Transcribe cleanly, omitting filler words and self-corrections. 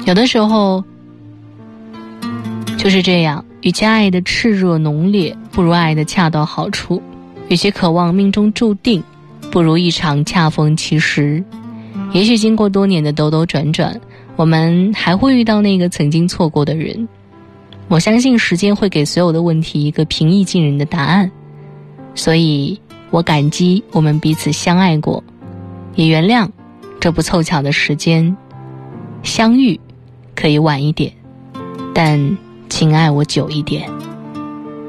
有的时候就是这样，与其爱的炽热浓烈，不如爱的恰到好处；与其渴望命中注定，不如一场恰逢其时。也许经过多年的兜兜转转，我们还会遇到那个曾经错过的人。我相信时间会给所有的问题一个平易近人的答案，所以我感激我们彼此相爱过，也原谅这不凑巧的时间。相遇可以晚一点，但请爱我久一点。